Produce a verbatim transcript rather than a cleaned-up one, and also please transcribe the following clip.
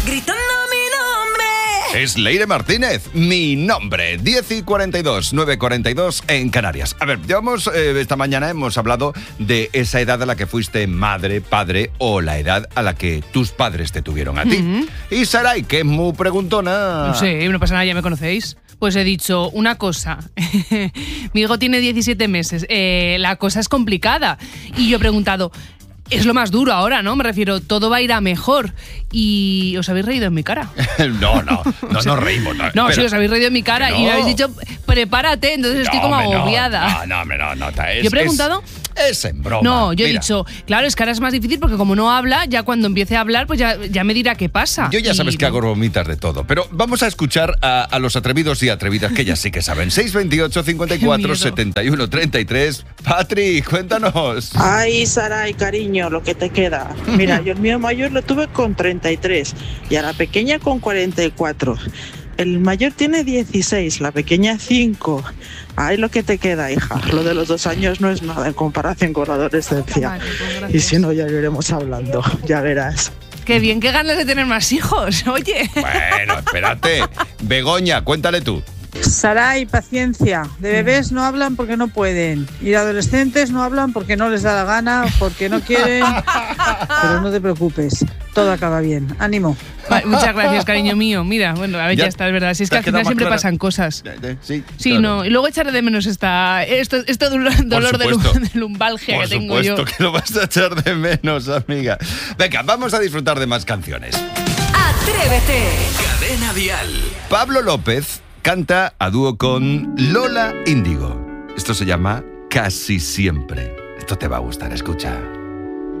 Gritando mi nombre. Es Leire Martínez, mi nombre. diez y cuarenta y dos, nueve y cuarenta y dos en Canarias. A ver, llevamos, eh, esta mañana hemos hablado de esa edad a la que fuiste madre, padre o la edad a la que tus padres te tuvieron a ti. Uh-huh. Y Saray, que es muy preguntona. Sí, no pasa nada, ya me conocéis. Pues he dicho una cosa. Mi hijo tiene diecisiete meses. Eh, la cosa es complicada. Y yo he preguntado... Es lo más duro ahora, ¿no? Me refiero, todo va a ir a mejor. Y os habéis reído en mi cara. no, no, no o sea, nos reímos. No, no pero, sí, os habéis reído en mi cara no. y me habéis dicho, prepárate, entonces no, estoy como hombre, agobiada. No, no, no, no. no es, yo he preguntado... Es, es en broma. No, yo Mira. he dicho, claro, es que ahora es más difícil porque como no habla, ya cuando empiece a hablar, pues ya, ya me dirá qué pasa. Yo ya sabes y, que hago bromitas de todo, pero vamos a escuchar a, a los atrevidos y atrevidas que ya sí que saben. seis veintiocho, cincuenta y cuatro, setenta y uno, treinta y tres. Patri, cuéntanos. Ay, Saray, cariño, lo que te queda. Mira, yo el mío mayor lo tuve con treinta y tres y a la pequeña con cuarenta y cuatro. El mayor tiene dieciséis, la pequeña cinco. Ay, lo que te queda, hija. Lo de los dos años no es nada en comparación con la adolescencia. Vale, pues y si no, ya iremos hablando, ya verás. Qué bien, qué ganas de tener más hijos, oye. Bueno, espérate. Begoña, cuéntale tú. Saray, paciencia. De bebés no hablan porque no pueden. Y de adolescentes no hablan porque no les da la gana, porque no quieren. Pero no te preocupes, todo acaba bien. Ánimo. Vale, muchas gracias, cariño mío. Mira, bueno, a ver, ya, ya está, es verdad. Si es que al final siempre clara. pasan cosas. Sí, sí claro. no. Y luego echaré de menos esta, esto, esto dolor de, de lumbalgia Por que tengo yo. Por supuesto que lo vas a echar de menos, amiga. Venga, vamos a disfrutar de más canciones. Atrévete. Cadena Dial. Pablo López canta a dúo con Lola Índigo. Esto se llama Casi Siempre. Esto te va a gustar, escucha.